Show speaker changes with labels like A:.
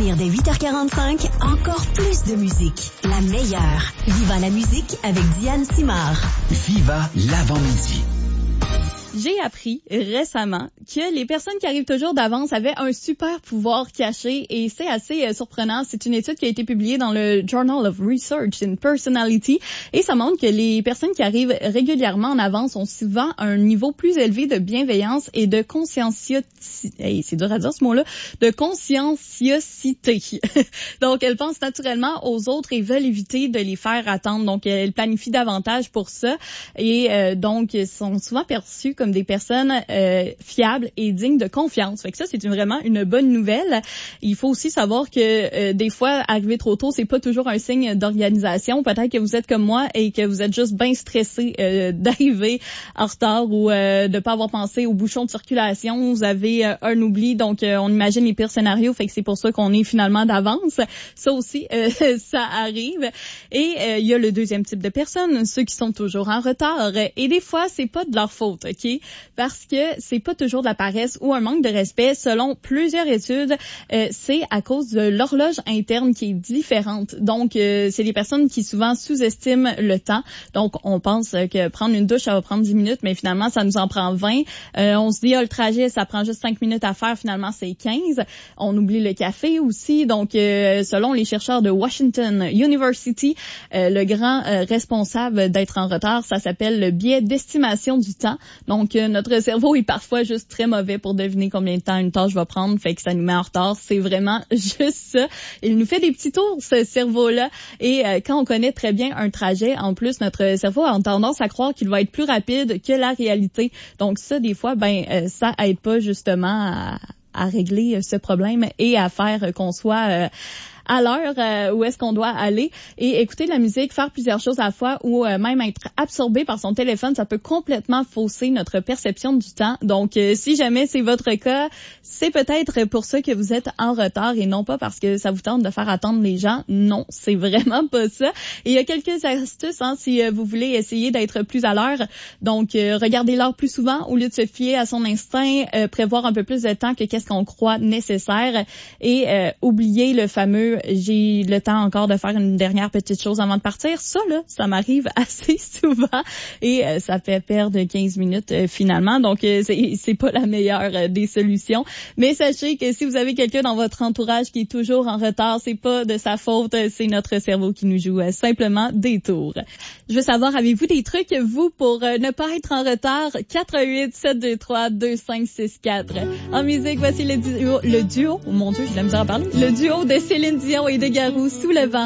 A: revenir dès 8h45, encore plus de musique. La meilleure. Viva la musique avec Diane Simard.
B: Viva l'avant-midi.
C: J'ai appris récemment que les personnes qui arrivent toujours d'avance avaient un super pouvoir caché et c'est assez surprenant. C'est une étude qui a été publiée dans le Journal of Research in Personality et ça montre que les personnes qui arrivent régulièrement en avance ont souvent un niveau plus élevé de bienveillance et de c'est dur à dire ce mot-là, de conscienciosité. Donc, elles pensent naturellement aux autres et veulent éviter de les faire attendre. Donc, elles planifient davantage pour ça et donc sont souvent perçues comme des personnes fiables et dignes de confiance. Fait que ça, c'est vraiment une bonne nouvelle. Il faut aussi savoir que des fois, arriver trop tôt, c'est pas toujours un signe d'organisation. Peut-être que vous êtes comme moi et que vous êtes juste bien stressé d'arriver en retard ou de pas avoir pensé aux bouchons de circulation. Vous avez un oubli, donc on imagine les pires scénarios. Fait que c'est pour ça qu'on est finalement d'avance. Ça aussi, ça arrive. Et il y a le deuxième type de personnes, ceux qui sont toujours en retard. Et des fois, c'est pas de leur faute, OK? Parce que c'est pas toujours de la paresse ou un manque de respect. Selon plusieurs études, c'est à cause de l'horloge interne qui est différente. Donc, c'est des personnes qui souvent sous-estiment le temps. Donc, on pense que prendre une douche, ça va prendre 10 minutes, mais finalement, ça nous en prend 20. On se dit, le trajet, ça prend juste 5 minutes à faire. Finalement, c'est 15. On oublie le café aussi. Donc, selon les chercheurs de Washington University, le grand responsable d'être en retard, ça s'appelle le biais d'estimation du temps. Donc, notre cerveau est parfois juste très mauvais pour deviner combien de temps une tâche va prendre, fait que ça nous met en retard. C'est vraiment juste ça. Il nous fait des petits tours, ce cerveau-là. Et quand on connaît très bien un trajet, en plus, notre cerveau a tendance à croire qu'il va être plus rapide que la réalité. Donc ça, des fois, ça aide pas justement à régler ce problème et à faire qu'on soit à l'heure où est-ce qu'on doit aller et écouter de la musique, faire plusieurs choses à la fois ou même être absorbé par son téléphone, ça peut complètement fausser notre perception du temps. Donc, si jamais c'est votre cas, c'est peut-être pour ça que vous êtes en retard et non pas parce que ça vous tente de faire attendre les gens. Non, c'est vraiment pas ça. Et il y a quelques astuces si vous voulez essayer d'être plus à l'heure. Donc, regardez l'heure plus souvent au lieu de se fier à son instinct, prévoir un peu plus de temps que qu'est-ce qu'on croit nécessaire et oublier le fameux j'ai le temps encore de faire une dernière petite chose avant de partir. Ça, là, ça m'arrive assez souvent et ça fait perdre 15 minutes finalement. Donc, c'est pas la meilleure des solutions. Mais sachez que si vous avez quelqu'un dans votre entourage qui est toujours en retard, c'est pas de sa faute, c'est notre cerveau qui nous joue simplement des tours. Je veux savoir, avez-vous des trucs, vous, pour ne pas être en retard? 418-723-2564. En musique, voici le duo, oh mon Dieu, j'ai de la misère à parler, le duo de Céline Dion et de Garou, Sous le vent.